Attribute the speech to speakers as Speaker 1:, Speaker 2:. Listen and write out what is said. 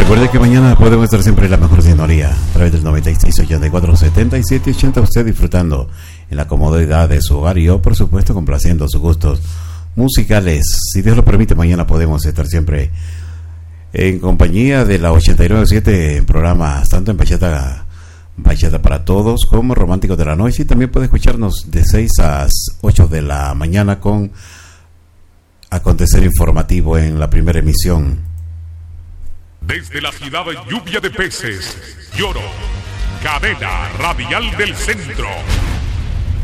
Speaker 1: Recuerde que mañana podemos estar siempre en la mejor sintonía a través del 96 84 77 80. Usted disfrutando en la comodidad de su hogar y yo, por supuesto, complaciendo sus gustos musicales. Si Dios lo permite, mañana podemos estar siempre en compañía de la 89.7 en programas tanto en Bachata para Todos como Románticos de la Noche, y también puede escucharnos de 6 a 8 de la mañana con Acontecer Informativo en la primera emisión.
Speaker 2: Desde la ciudad lluvia de peces, Lloro, cadena radial del centro.